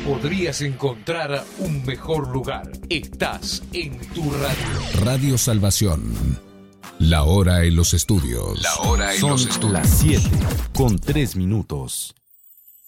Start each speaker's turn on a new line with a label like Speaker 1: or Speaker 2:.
Speaker 1: podrías encontrar un mejor lugar. Estás en tu radio.
Speaker 2: Radio Salvación. La hora en los estudios.
Speaker 3: Son las 7:03.